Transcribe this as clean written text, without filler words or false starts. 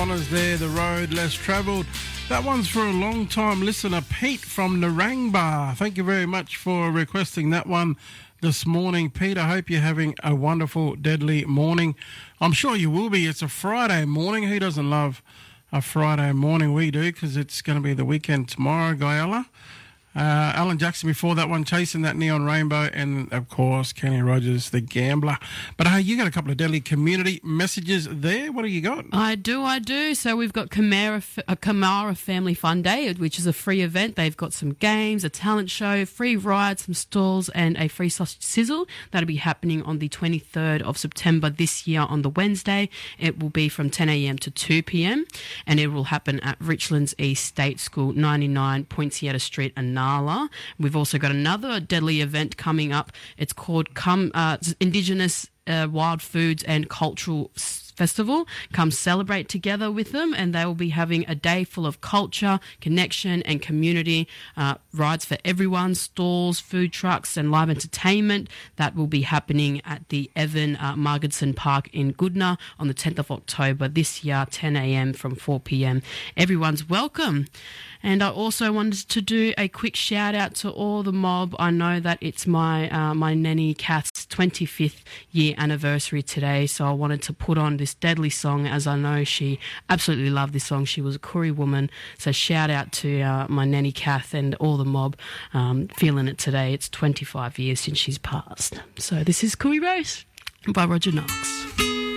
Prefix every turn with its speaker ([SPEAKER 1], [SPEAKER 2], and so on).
[SPEAKER 1] Connors there, The Road Less Travelled. That one's for a long-time listener, Pete from Narangba. Thank you very much for requesting that one this morning, Pete. I hope you're having a wonderful, deadly morning. I'm sure you will be. It's a Friday morning. Who doesn't love a Friday morning? We do, because it's going to be the weekend tomorrow, Guyella. Alan Jackson before that one, Chasing That Neon Rainbow, and of course Kenny Rogers, The Gambler. But hey, you got a couple of deadly community messages there. What do you got?
[SPEAKER 2] I do. So we've got Kamara Family Fun Day, which is a free event. They've got some games, a talent show, free rides, some stalls, and a free sausage sizzle. That'll be happening on the 23rd of September this year on the Wednesday. It will be from 10 a.m. to 2 p.m. and it will happen at Richlands East State School, 99 Poinsettia Street, and We've also got another deadly event coming up. It's called Indigenous Wild Foods and Cultural Festival. Come celebrate together with them, and they will be having a day full of culture, connection and community, rides for everyone, stalls, food trucks and live entertainment. That will be happening at the Evan Margetson Park in Goodna on the 10th of October this year, 10 a.m. from 4 p.m. Everyone's welcome. And I also wanted to do a quick shout out to all the mob. I know that it's my nanny Kath's 25th year anniversary today, so I wanted to put on this deadly song, as I know she absolutely loved this song. She was a Koori woman, so shout out to my nanny Kath and all the mob feeling it today. It's 25 years since she's passed. So this is Koori Rose by Roger Knox.